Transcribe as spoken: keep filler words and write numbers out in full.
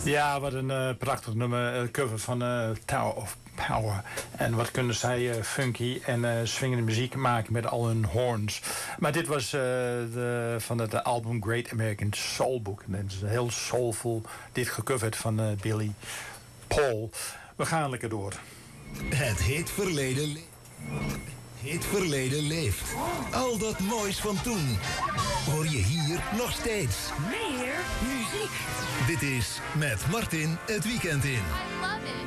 Ja, wat een uh, prachtig nummer. Uh, cover van uh, Tower of Power. En wat kunnen zij uh, funky en uh, swingende muziek maken met al hun horns. Maar dit was uh, de, van het album Great American Soulbook. En dat is heel soulful. Dit gecoverd van uh, Billy Paul. We gaan lekker door. Het hit verleden, hit verleden leeft. Al dat moois van toen hoor je hier nog steeds. Meer muziek. Dit is Met Martin het weekend in. I love it.